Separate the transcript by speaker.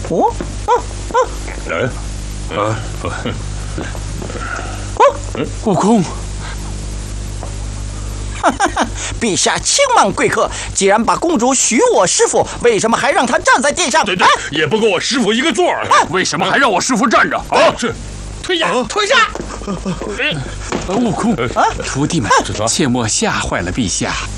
Speaker 1: 哦，
Speaker 2: 来，
Speaker 3: 悟空，
Speaker 1: 陛下轻慢贵客，既然把公主许我师傅，为什么还让她站在殿上？
Speaker 2: 对，也不给我师傅一个座儿。
Speaker 3: 为什么还让我师傅站着？啊，
Speaker 2: 是，
Speaker 1: 退下，退下！
Speaker 3: 悟空，徒弟们，切莫吓坏了陛下。